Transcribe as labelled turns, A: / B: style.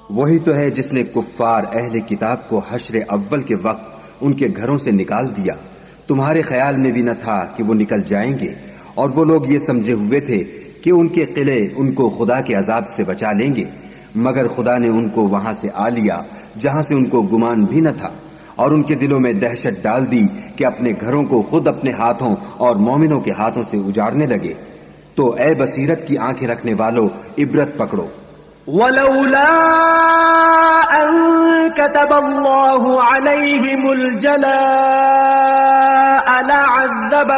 A: वही तो है जिसने कुफ्फार अहले किताब को हश्र अव्वल के वक्त उनके घरों से निकाल दिया। तुम्हारे ख्याल में भी न था कि वो निकल जाएंगे, और वो लोग ये समझे हुए थे कि उनके किले उनको खुदा के अजाब से बचा लेंगे, मगर खुदा ने उनको वहां से आ लिया जहां से उनको गुमान भी न था, और उनके दिलों में दहशत डाल दी कि अपने घरों को खुद अपने हाथों और मोमिनों के हाथों से उजाड़ने लगे। तो ए बसीरत की आंखें रखने वालों, इबरत पकड़ो।
B: वलौला अन कतबल्लाहु अलैहिमुल जलाअ लअज़्ज़ब